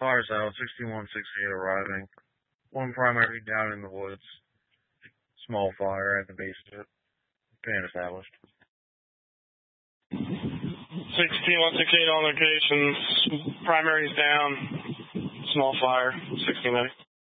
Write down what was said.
Fire salve, 6168 arriving. One primary down in the woods. Small fire at the base of it. Pan established. 16168 on location. Primary's down. Small fire. 1690.